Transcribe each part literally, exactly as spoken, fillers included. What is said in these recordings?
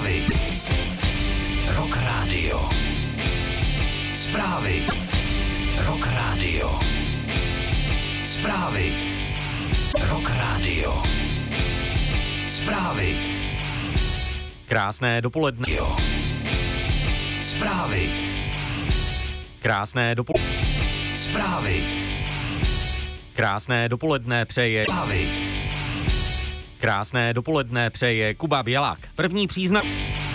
Zprávy. Rock Radio. Zprávy. Rock Radio. Zprávy. Rock Radio. Zprávy. Krásné dopoledne. Jo. Zprávy. Krásné dopoledne. Zprávy. Krásné dopoledne přeje. Zprávy. Krásné dopoledne přeje Kuba Bělák. První příznak.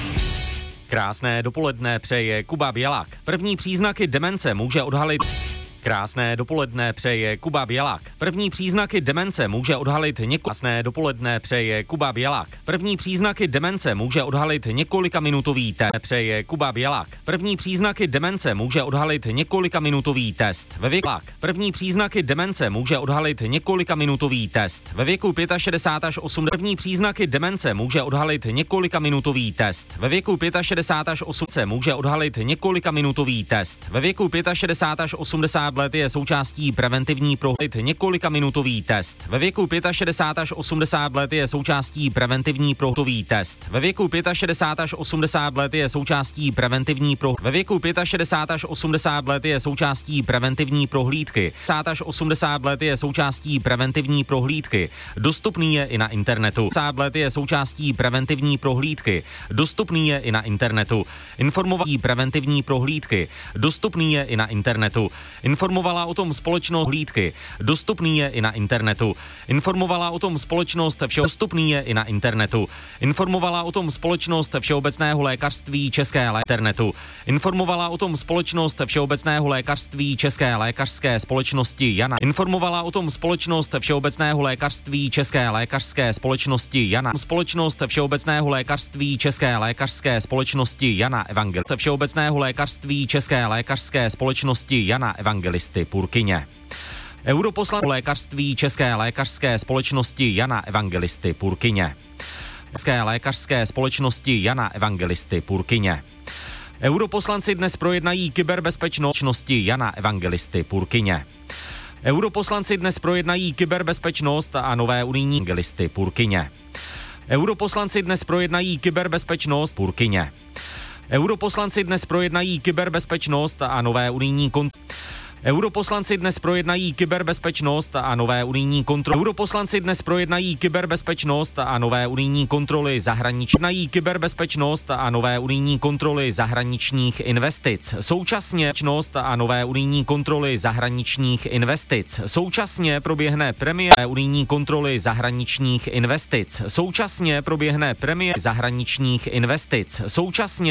Krásné dopoledne přeje Kuba Bělák. První příznaky demence může odhalit. Krásné dopoledne přeje Kuba Bělák. První příznaky demence může odhalit něko... Krásné dopoledne přeje Kuba Bělák. První příznaky demence může odhalit několika minutový test. Přeje Kuba Bělák. První příznaky demence může odhalit několika minutový test. Ve věku První příznaky demence může odhalit několika minutový test. Ve věku šedesát pět až osmdesát. První příznaky demence může odhalit několika minutový test. Ve věku šedesát pět až osmdesát může odhalit několika minutový test. Ve věku šedesát pět až osmdesát let je součástí preventivní prohlídky několika minutový test. Ve věku šedesát pět až osmdesát let je součástí preventivní prohlídkový test. Ve věku šedesát pět až osmdesát let je součástí preventivní pro Ve věku šedesát pět až osmdesát let je součástí preventivní prohlídky. šedesát až osmdesát let je součástí preventivní prohlídky. Dostupný je i na internetu. šedesát let je součástí preventivní prohlídky. Dostupný je i na internetu. Informování preventivní prohlídky. Dostupný je i na internetu. Informovala o tom společnost hlídky. Dostupný je i na internetu. Informovala o tom společnost vše dostupný je i na internetu. Informovala o tom společnost Všeobecného lékařství České lé... internetu. Informovala o tom společnost Všeobecného lékařství České lékařské společnosti Jana. Informovala o tom společnost Všeobecného lékařství České lékařské společnosti Jana. Společnost Všeobecného lékařství České lékařské společnosti Jana Evangelista. Všeobecného lékařství České lékařské společnosti Jana Evangelisty Purkyně. Europoslan lékařství České lékařské společnosti Jana Evangelisty Purkyně. České lékařské společnosti Jana Evangelisty Purkyně. Europoslanci dnes projednají kyberbezpečnosti Jana Evangelisty Purkyně. Europoslanci dnes projednají kyberbezpečnost a nové unijní evangelisty Purkyně. Europoslanci dnes projednají kyberbezpečnost Purkyně. Europoslanci dnes projednají kyberbezpečnost a nové unijní kont- Europoslanci dnes projednají kyberbezpečnost a nové unijní kontroly. Europoslanci dnes projednají kyberbezpečnost a nové unijní kontroly zahraničních kyberbezpečnost a nové unijní kontroly zahraničních investic. Současně a nové unijní kontroly zahraničních investic. Současně proběhne premiéra unijní kontroly zahraničních investic. Současně proběhne premiéra zahraničních investic. Současně